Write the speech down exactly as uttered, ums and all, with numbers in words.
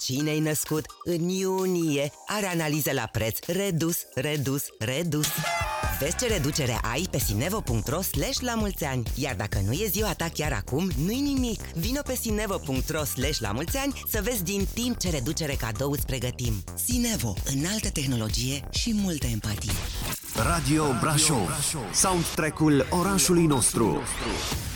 Cine-i născut în iunie are analize la preț redus, redus, redus. Vezi ce reducere ai pe sinevo punct ro slash la mulți ani. Iar dacă nu e ziua ta chiar acum, nu-i nimic. Vino pe sinevo punct ro slash la mulți ani să vezi din timp ce reducere cadou îți pregătim. Sinevo, înaltă tehnologie și multă empatie. Radio Brașov, soundtrack-ul orașului nostru.